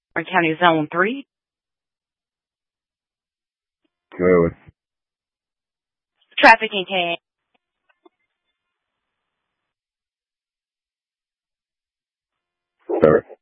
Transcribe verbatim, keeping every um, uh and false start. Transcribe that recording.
Orange County Zone three. Good. Trafficking can. Sorry.